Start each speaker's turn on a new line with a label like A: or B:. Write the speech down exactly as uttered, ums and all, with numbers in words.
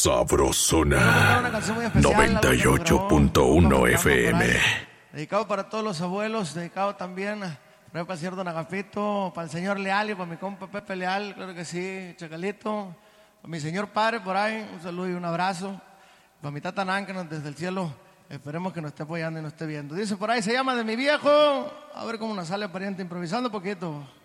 A: Sabrosona noventa y ocho punto uno F M.
B: Dedicado para todos los abuelos, dedicado también para el señor Don Agapito, para el señor Leal y para mi compa Pepe Leal, claro que sí, Chacalito, para mi señor padre por ahí, un saludo y un abrazo, para mi tata Nan, que nos desde el cielo, esperemos que nos esté apoyando y nos esté viendo. Dice por ahí, se llama De Mi Viejo, a ver cómo nos sale pariente improvisando un poquito.